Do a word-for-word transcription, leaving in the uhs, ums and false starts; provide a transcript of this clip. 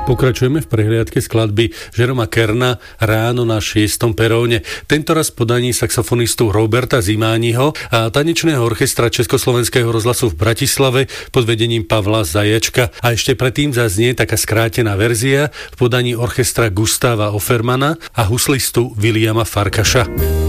Pokračujeme v prehliadke skladby Jeroma Kerna Ráno na šiestom peróne. Tentoraz v podaní saxofonistu Roberta Zimániho a tanečného orchestra Československého rozhlasu v Bratislave pod vedením Pavla Zajačka. A ešte predtým zaznie taká skrátená verzia v podaní orchestra Gustáva Offermana a huslistu Williama Farkasha.